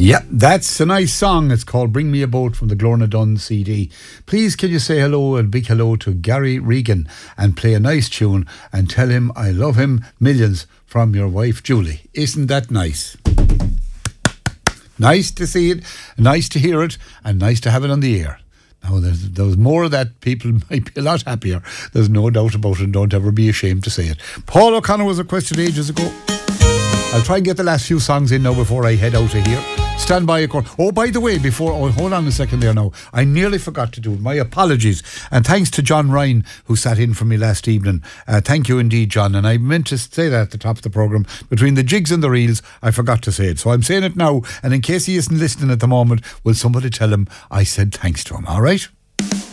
Yeah, that's a nice song. It's called Bring Me a Boat from the Glorna Dunn CD. Please can you say hello and big hello to Gary Regan and play a nice tune and tell him I love him millions from your wife Julie. Isn't that nice? Nice to see it, nice to hear it, and nice to have it on the air. Now, there's more of that, people might be a lot happier. There's no doubt about it, and don't ever be ashamed to say it. Paul O'Connor was requested ages ago. I'll try and get the last few songs in now before I head out of here. Stand by, of course. Oh, by the way, hold on a second there now. I nearly forgot to do it. My apologies. And thanks to John Ryan, who sat in for me last evening. Thank you indeed, John. And I meant to say that at the top of the programme. Between the jigs and the reels, I forgot to say it. So I'm saying it now. And in case he isn't listening at the moment, will somebody tell him I said thanks to him, all right?